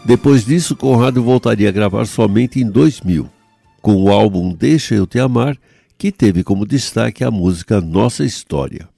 Depois disso, Conrado voltaria a gravar somente em 2000, com o álbum Deixa Eu Te Amar, que teve como destaque a música Nossa História.